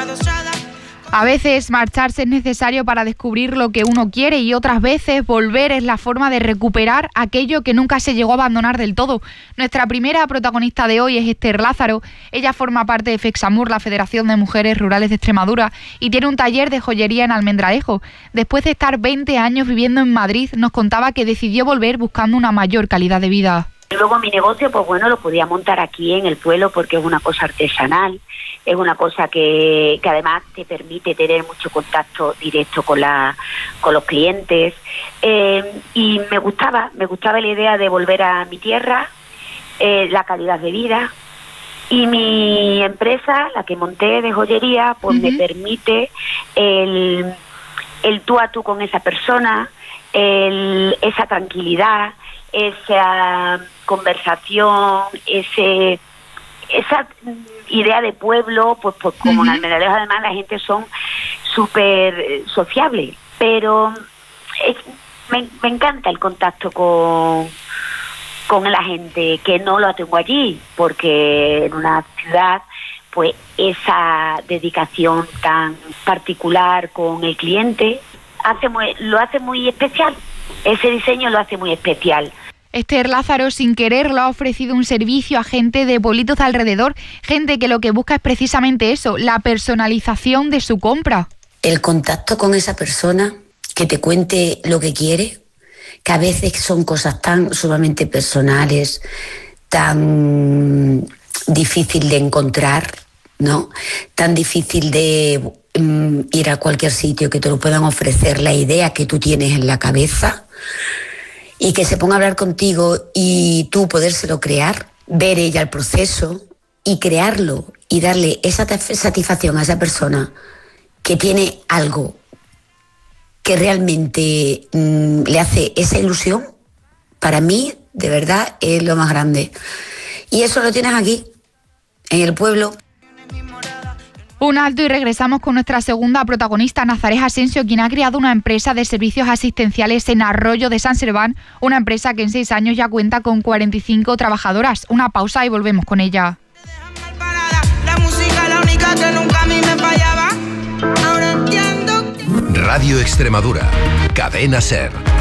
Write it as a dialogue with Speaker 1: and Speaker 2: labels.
Speaker 1: A veces marcharse es necesario para descubrir lo que uno quiere y otras veces volver es la forma de recuperar aquello que nunca se llegó a abandonar del todo. Nuestra primera protagonista de hoy es Esther Lázaro. Ella forma parte de FEXAMUR, la Federación de Mujeres Rurales de Extremadura, y tiene un taller de joyería en Almendralejo. Después de estar 20 años viviendo en Madrid, nos contaba que decidió volver buscando una mayor calidad de vida.
Speaker 2: Luego mi negocio, pues bueno, lo podía montar aquí en el pueblo porque es una cosa artesanal, es una cosa que además te permite tener mucho contacto directo con los clientes, y me gustaba la idea de volver a mi tierra, la calidad de vida, y mi empresa, la que monté de joyería, pues me permite el tú a tú con esa persona, esa tranquilidad, esa conversación, esa idea de pueblo, pues como en Almendralejo además la gente son súper sociables, pero me encanta el contacto con la gente, que no lo tengo allí, porque en una ciudad pues esa dedicación tan particular con el cliente lo hace muy especial. Ese diseño lo hace muy especial.
Speaker 1: Esther Lázaro, sin quererlo, ha ofrecido un servicio a gente de pueblitos de alrededor, gente que lo que busca es precisamente eso, la personalización de su compra.
Speaker 3: El contacto con esa persona, que te cuente lo que quiere, que a veces son cosas tan sumamente personales, tan difícil de encontrar, ¿no? Tan difícil de ir a cualquier sitio que te lo puedan ofrecer la idea que tú tienes en la cabeza, y que se ponga a hablar contigo y tú podérselo crear, ver ella el proceso y crearlo y darle esa satisfacción a esa persona que tiene algo que realmente le hace esa ilusión. Para mí, de verdad, es lo más grande. Y eso lo tienes aquí, en el pueblo.
Speaker 1: Un alto y regresamos con nuestra segunda protagonista, Nazaret Asensio, quien ha creado una empresa de servicios asistenciales en Arroyo de San Serván, una empresa que en 6 años ya cuenta con 45 trabajadoras. Una pausa y volvemos con ella.
Speaker 4: Radio Extremadura, Cadena SER.